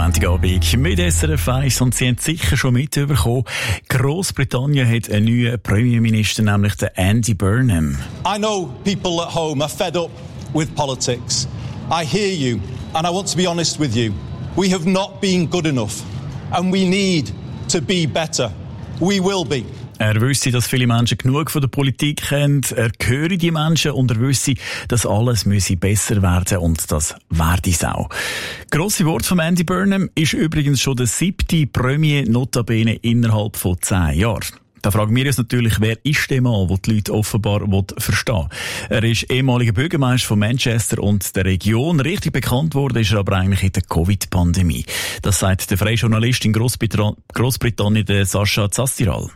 Montagabend mit SRF 1 und Sie haben sicher schon mitbekommen, Großbritannien hat einen neuen Premierminister, nämlich den Andy Burnham. I know people at home are fed up with politics. I hear you and I want to be honest with you. We have not been good enough and we need to be better. We will be. Er wüsste, dass viele Menschen genug von der Politik haben. Er höre die Menschen und er wüsste, dass alles müsse besser werden und das werde es auch. Grosse Wort von Andy Burnham ist übrigens schon der 7. Premier notabene innerhalb von 10 Jahren. Da fragen wir uns natürlich, wer ist der Mann, den die Leute offenbar verstehen. Er ist ehemaliger Bürgermeister von Manchester und der Region. Richtig bekannt wurde ist er aber eigentlich in der Covid-Pandemie. Das sagt der freie Journalist in Großbritannien, der Sascha Zastiral.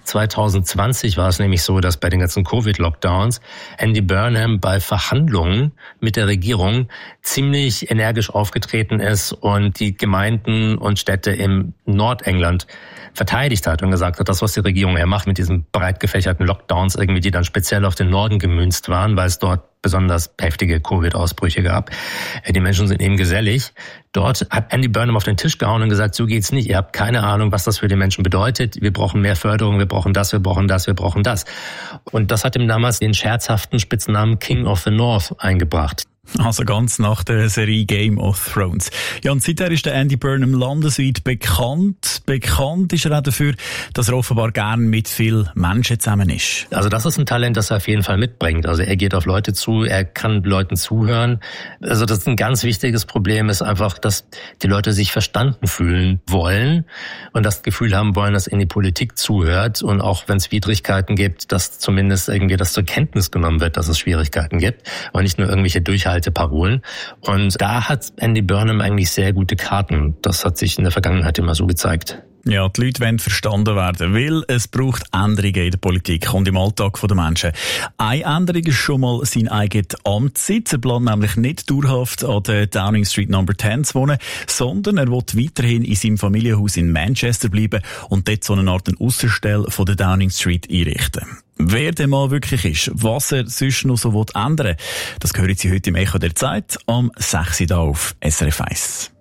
2020 war es nämlich so, dass bei den ganzen Covid-Lockdowns Andy Burnham bei Verhandlungen mit der Regierung ziemlich energisch aufgetreten ist und die Gemeinden und Städte im Nordengland verteidigt hat und gesagt hat, das, was die Regierung macht mit diesen breit gefächerten Lockdowns, irgendwie, die dann speziell auf den Norden gemünzt waren, weil es dort besonders heftige Covid-Ausbrüche gab. Die Menschen sind eben gesellig. Dort hat Andy Burnham auf den Tisch gehauen und gesagt, so geht's nicht. Ihr habt keine Ahnung, was das für die Menschen bedeutet. Wir brauchen mehr Förderung, wir brauchen das, wir brauchen das, wir brauchen das. Und das hat ihm damals den scherzhaften Spitznamen King of the North eingebracht. Also ganz nach der Serie Game of Thrones. Ja, und seither ist der Andy Burnham landesweit bekannt. Bekannt ist er auch dafür, dass er offenbar gern mit vielen Menschen zusammen ist. Also das ist ein Talent, das er auf jeden Fall mitbringt. Also er geht auf Leute zu, er kann Leuten zuhören. Also das ist ein ganz wichtiges Problem, ist einfach, dass die Leute sich verstanden fühlen wollen und das Gefühl haben wollen, dass ihnen die Politik zuhört und auch wenn es Widrigkeiten gibt, dass zumindest irgendwie das zur Kenntnis genommen wird, dass es Schwierigkeiten gibt und nicht nur irgendwelche Parolen. Und da hat Andy Burnham eigentlich sehr gute Karten. Das hat sich in der Vergangenheit immer so gezeigt. Ja, die Leute wollen verstanden werden, weil es braucht Änderungen in der Politik und im Alltag der Menschen. Eine Änderung ist schon mal sein eigener Amtssitz. Er plant nämlich nicht dauerhaft an der Downing Street No. 10 zu wohnen, sondern er will weiterhin in seinem Familienhaus in Manchester bleiben und dort so eine Art Aussenstelle von der Downing Street einrichten. Wer der Mann wirklich ist, was er sonst noch so ändern will, das hören Sie heute im Echo der Zeit am 6. Uhr auf SRF 1.